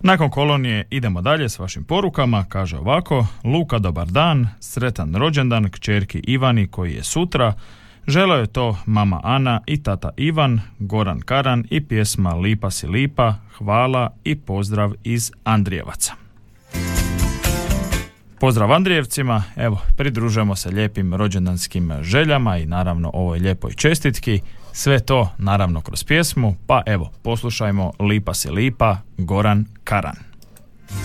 Nakon kolonije idemo dalje s vašim porukama, kaže ovako: Luka, dobar dan, sretan rođendan kćerki Ivani koji je sutra. Želeo je to mama Ana i tata Ivan, Goran Karan i pjesma Lipa si lipa, hvala i pozdrav iz Andrijevaca. Pozdrav Andrijevcima, evo, pridružujemo se lijepim rođendanskim željama i naravno ovoj lijepoj čestitki. Sve to naravno kroz pjesmu, pa evo, poslušajmo Lipa si lipa, Goran Karan.